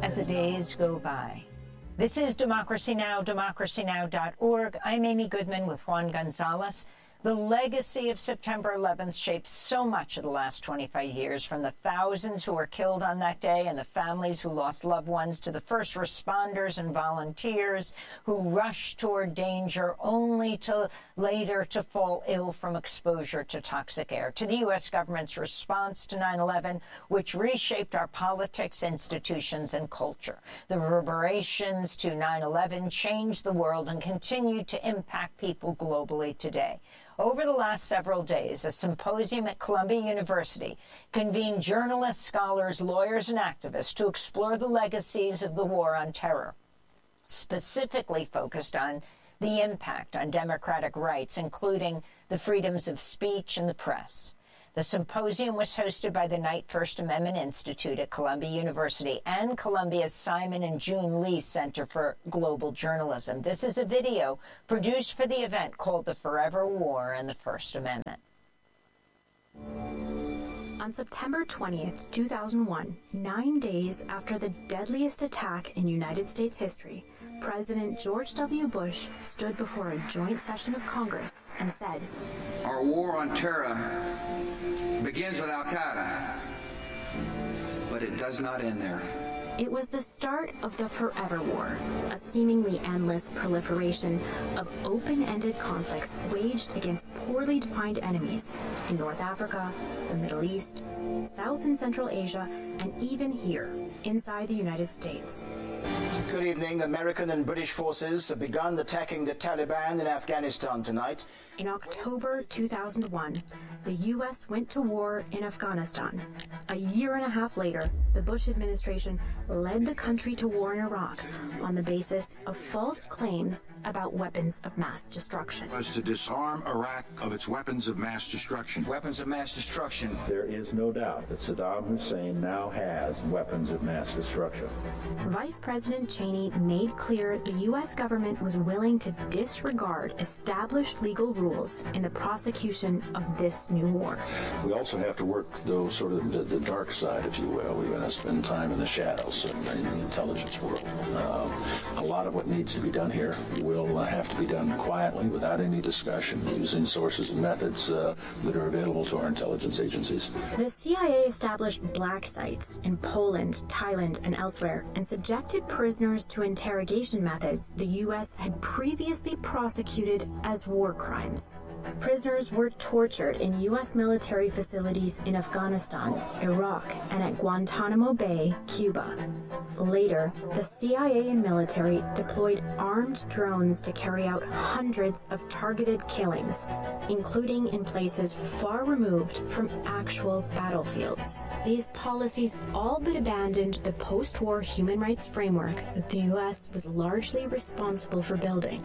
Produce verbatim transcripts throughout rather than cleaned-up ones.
as the days go by. This is Democracy Now!, democracy now dot org. I'm Amy Goodman with Juan Gonzalez. The legacy of September eleventh shaped so much of the last twenty-five years, from the thousands who were killed on that day and the families who lost loved ones to the first responders and volunteers who rushed toward danger only to later to fall ill from exposure to toxic air, to the U S government's response to nine eleven, which reshaped our politics, institutions, and culture. The reverberations to nine eleven changed the world and continue to impact people globally today. Over the last several days, a symposium at Columbia University convened journalists, scholars, lawyers, and activists to explore the legacies of the war on terror, specifically focused on the impact on democratic rights, including the freedoms of speech and the press. The symposium was hosted by the Knight First Amendment Institute at Columbia University and Columbia's Simon and June Lee Center for Global Journalism. This is a video produced for the event called The Forever War and the First Amendment. On September twentieth, two thousand one, nine days after the deadliest attack in United States history, President George W. Bush stood before a joint session of Congress and said, "Our war on terror begins with Al-Qaeda, but it does not end there." It was the start of the Forever War, a seemingly endless proliferation of open-ended conflicts waged against poorly defined enemies in North Africa, the Middle East, South and Central Asia, and even here, inside the United States. Good evening. American and British forces have begun attacking the Taliban in Afghanistan tonight. In October two thousand one, the U S went to war in Afghanistan. A year and a half later, the Bush administration led the country to war in Iraq on the basis of false claims about weapons of mass destruction. Was to disarm Iraq of its weapons of mass destruction. Weapons of mass destruction. There is no doubt that Saddam Hussein now has weapons of mass destruction. Vice President Cheney made clear the U S government was willing to disregard established legal rules in the prosecution of this new war. We also have to work, though, sort of the, the dark side, if you will. We're going to spend time in the shadows in, in the intelligence world. Uh, a lot of what needs to be done here will uh, have to be done quietly, without any discussion, using sources and methods uh, that are available to our intelligence agencies. The C I A established black sites in Poland, Thailand, and elsewhere, and subjected prisoners to interrogation methods the U S had previously prosecuted as war crimes. Prisoners were tortured in U S military facilities in Afghanistan, Iraq, and at Guantanamo Bay, Cuba. Later, the C I A and military deployed armed drones to carry out hundreds of targeted killings, including in places far removed from actual battlefields. These policies all but abandoned the post-war human rights framework that the U S was largely responsible for building.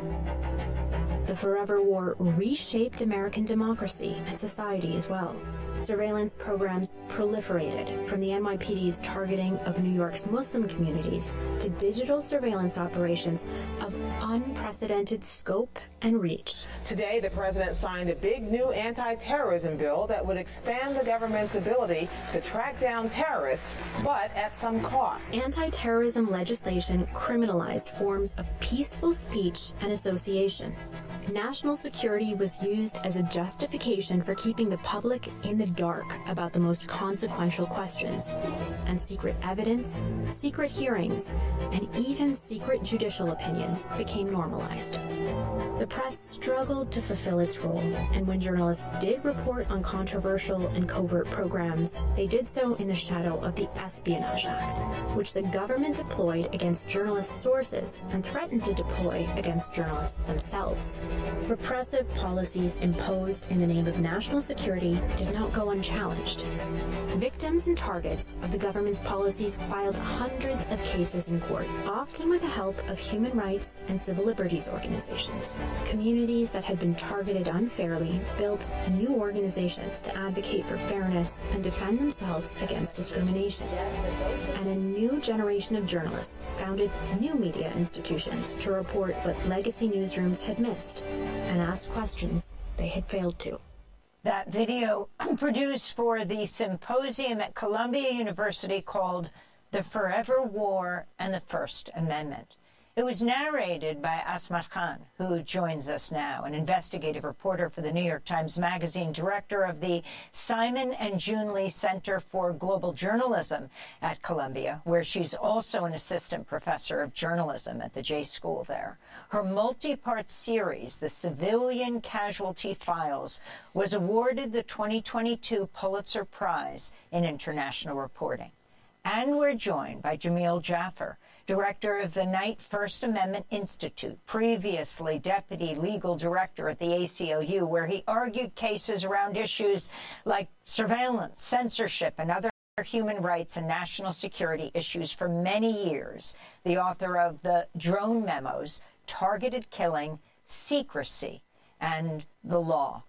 The Forever War reshaped American democracy and society as well. Surveillance programs proliferated, from the N Y P D's targeting of New York's Muslim communities to digital surveillance operations of unprecedented scope and reach. Today, the president signed a big new anti-terrorism bill that would expand the government's ability to track down terrorists, but at some cost. Anti-terrorism legislation criminalized forms of peaceful speech and association. National security was used as a justification for keeping the public in the dark about the most consequential questions, and secret evidence, secret hearings, and even secret judicial opinions became normalized. The press struggled to fulfill its role, and when journalists did report on controversial and covert programs, they did so in the shadow of the Espionage Act, which the government deployed against journalists' sources and threatened to deploy against journalists themselves. Repressive policies imposed in the name of national security did not go unchallenged. Victims and targets of the government's policies filed hundreds of cases in court, often with the help of human rights and civil liberties organizations. Communities that had been targeted unfairly built new organizations to advocate for fairness and defend themselves against discrimination. And a new generation of journalists founded new media institutions to report what legacy newsrooms had missed and ask questions they had failed to. That video produced for the symposium at Columbia University called The Forever War and the First Amendment. It was narrated by Asmat Khan, who joins us now, an investigative reporter for the New York Times Magazine, director of the Simon and June Lee Center for Global Journalism at Columbia, where she's also an assistant professor of journalism at the J School there. Her multi-part series, The Civilian Casualty Files, was awarded the twenty twenty-two Pulitzer Prize in International Reporting. And we're joined by Jamil Jaffer, director of the Knight First Amendment Institute, previously deputy legal director at the A C L U, where he argued cases around issues like surveillance, censorship, and other human rights and national security issues for many years. The author of the Drone Memos, Targeted Killing, Secrecy, and the Law.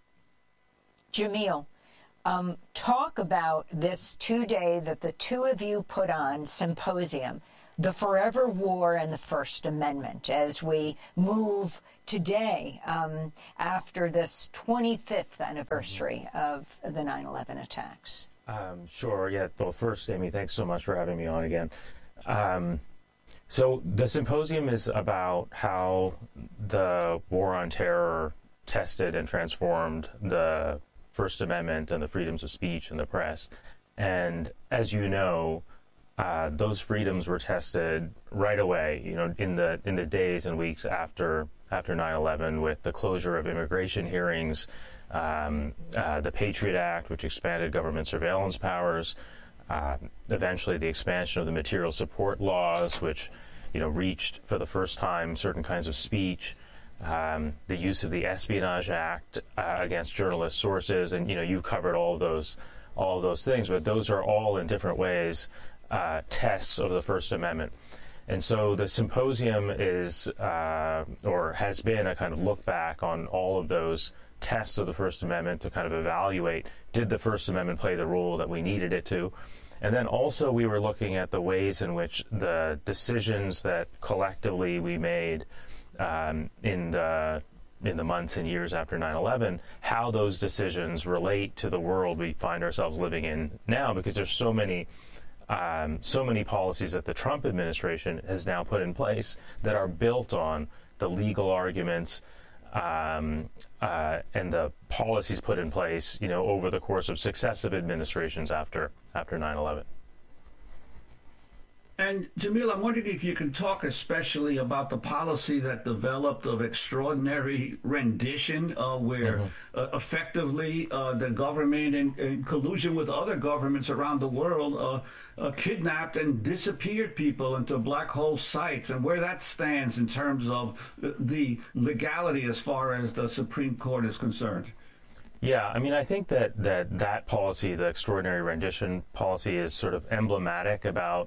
Jamil, um, talk about this two-day that the two of you put on symposium, The Forever War and the First Amendment, as we move today um, after this twenty-fifth anniversary of the nine eleven attacks. Um, sure, yeah. Well, first, Amy, thanks so much for having me on again. Um, so the symposium is about how the war on terror tested and transformed the First Amendment and the freedoms of speech and the press. And as you know, Uh, those freedoms were tested right away, you know, in the in the days and weeks after after nine eleven, with the closure of immigration hearings, um, uh, the Patriot Act, which expanded government surveillance powers, uh, eventually the expansion of the material support laws, which, you know, reached for the first time certain kinds of speech, um, the use of the Espionage Act uh, against journalist sources, and you know, you've covered all of those all of those things, but those are all in different ways Uh, tests of the First Amendment. And so the symposium is, uh, or has been, a kind of look back on all of those tests of the First Amendment to kind of evaluate, did the First Amendment play the role that we needed it to? And then also we were looking at the ways in which the decisions that collectively we made um, in the in the months and years after nine eleven, how those decisions relate to the world we find ourselves living in now, because there's so many Um, so many policies that the Trump administration has now put in place that are built on the legal arguments um, uh, and the policies put in place, you know, over the course of successive administrations after after nine eleven. And Jamil, I'm wondering if you can talk especially about the policy that developed of extraordinary rendition, uh, where mm-hmm. uh, effectively uh, the government, in, in collusion with other governments around the world, uh, uh, kidnapped and disappeared people into black hole sites, and where that stands in terms of the legality as far as the Supreme Court is concerned. Yeah, I mean, I think that that, that policy, the extraordinary rendition policy, is sort of emblematic about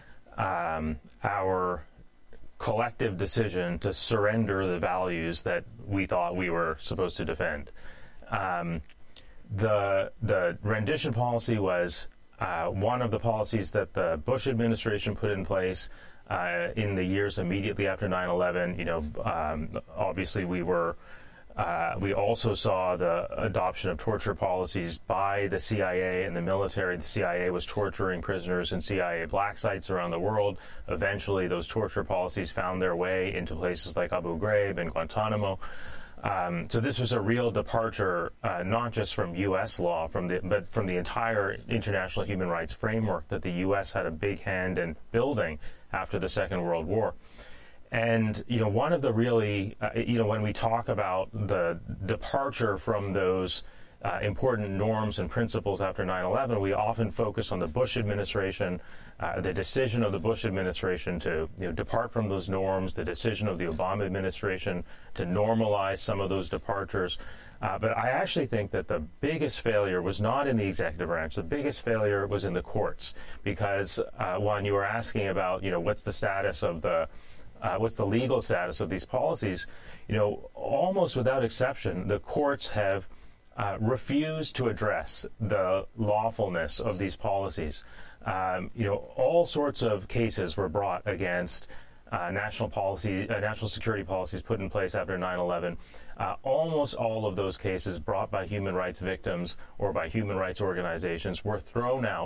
Um, our collective decision to surrender the values that we thought we were supposed to defend. Um, the the rendition policy was uh, one of the policies that the Bush administration put in place uh, in the years immediately after nine eleven. You know, um, obviously we were. Uh, we also saw the adoption of torture policies by the C I A and the military. The C I A was torturing prisoners in C I A black sites around the world. Eventually, those torture policies found their way into places like Abu Ghraib and Guantanamo. Um, so this was a real departure, uh, not just from U S law, from the, but from the entire international human rights framework that the U S had a big hand in building after the Second World War. And, you know, one of the really, uh, you know, when we talk about the departure from those uh, important norms and principles after nine eleven, we often focus on the Bush administration, uh, the decision of the Bush administration to, you know, depart from those norms, the decision of the Obama administration to normalize some of those departures. Uh, but I actually think that the biggest failure was not in the executive branch. The biggest failure was in the courts, because, uh, Juan, you were asking about, you know, what's the status of the Uh, what's the legal status of these policies? You know, almost without exception, the courts have uh, refused to address the lawfulness of these policies. Um, you know, all sorts of cases were brought against uh, national policy, uh, national security policies put in place after nine eleven. Uh, almost all of those cases brought by human rights victims or by human rights organizations were thrown out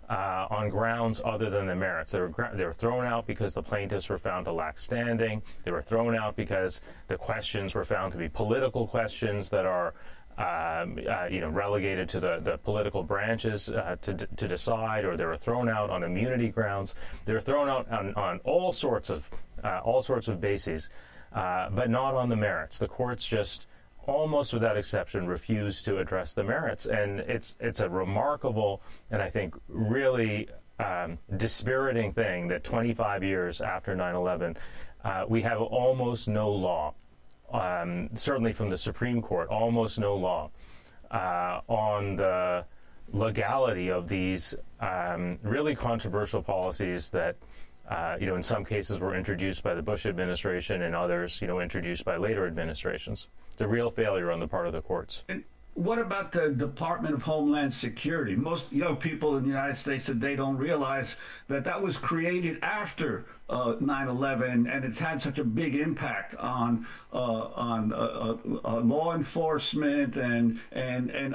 uh, on grounds other than the merits. They were, they were thrown out because the plaintiffs were found to lack standing. They were thrown out because the questions were found to be political questions that are Um, uh, you know, relegated to the, the political branches uh, to, to decide, or they were thrown out on immunity grounds. They were thrown out on, on all sorts of uh, all sorts of bases, uh, but not on the merits. The courts just, almost without exception, refused to address the merits, and it's it's a remarkable and I think really um, dispiriting thing that twenty-five years after nine eleven, uh, we have almost no law. Um, certainly from the Supreme Court, almost no law uh, on the legality of these um, really controversial policies that, uh, you know, in some cases were introduced by the Bush administration and others, you know, introduced by later administrations. It's a real failure on the part of the courts. And what about the Department of Homeland Security? Most young people in the United States today don't realize that that was created after uh, nine eleven, and it's had such a big impact on uh, on uh, uh, law enforcement and and and